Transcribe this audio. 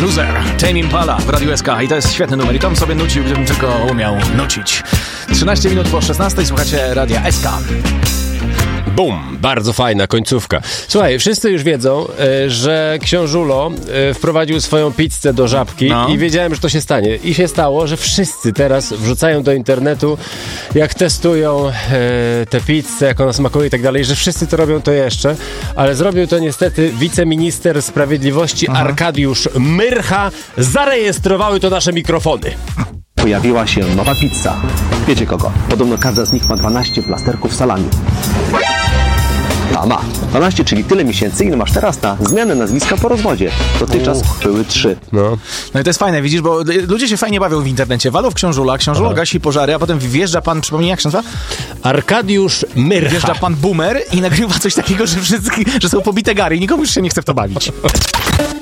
Loser, Tame Impala w Radiu SK i to jest świetny numer i to bym sobie nucił, gdybym tylko umiał nucić. 13 minut po 16 słuchacie Radia SK. Bum, bardzo fajna końcówka. Słuchaj, wszyscy już wiedzą, że książulo wprowadził swoją pizzę do Żabki i wiedziałem, że to się stanie. I się stało, że wszyscy teraz wrzucają do internetu, jak testują tę pizzę, jak ona smakuje i tak dalej, że wszyscy to robią to jeszcze, ale zrobił to niestety wiceminister sprawiedliwości Arkadiusz Myrcha. Zarejestrowały to nasze mikrofony. Pojawiła się nowa pizza. Wiecie kogo? Podobno każda z nich ma 12 plasterków salami. Ta ma. 12, czyli tyle miesięcy, ile masz teraz na zmianę nazwiska po rozwodzie. Dotychczas były 3. No i to jest fajne, widzisz, bo ludzie się fajnie bawią w internecie. Walą w książula gasi pożary, a potem wjeżdża pan, przypomnij, jak się nazywa? Arkadiusz Myrcha. Wjeżdża pan Boomer i nagrywa coś takiego, że są pobite gary i nikomu już się nie chce w to bawić.